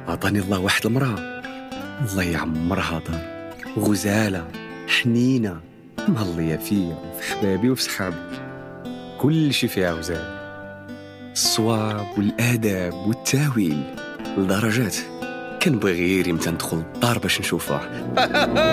عطاني الله واحد المرأة الله يعمرها دار، غزالة حنينة مهلية فيا وفي حبابي وفي صحابي، كل شي فيها غزال، الصواب والآداب والتاويل لدرجات كنبغي غير يمتى ندخل الدار باش نشوفها.